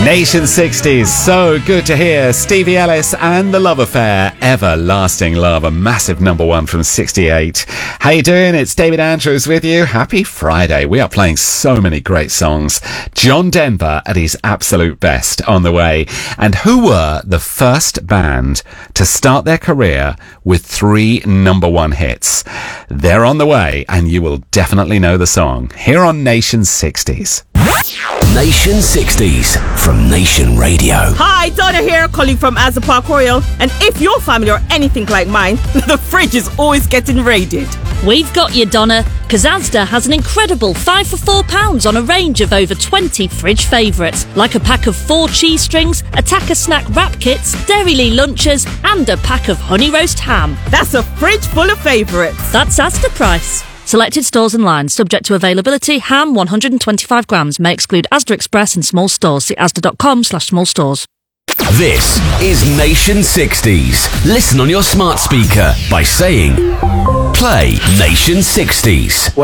Nation 60s, so good to hear. Stevie Ellis and The Love Affair, Everlasting Love, a massive number one from 68. How you doing? It's David Andrews with you. Happy Friday. We are playing so many great songs. John Denver at his absolute best on the way. And who were the first band to start their career with 3 number one hits? They're on the way, and you will definitely know the song. Here on Nation 60s. Nation 60s from Nation Radio. Hi, Donna here, calling from Asda Park Royal. And if your family are anything like mine, the fridge is always getting raided. We've got you, Donna, because Asda has an incredible 5 for £4 on a range of over 20 fridge favourites, like a pack of 4 cheese strings, a Tacker snack wrap kits, Dairylee lunches, and a pack of honey roast ham. That's a fridge full of favourites. That's Asda price. Selected stores and lines, subject to availability. Ham 125 grams, may exclude Asda Express and small stores. See asda.com/small stores. This is Nation 60s. Listen on your smart speaker by saying, play Nation 60s.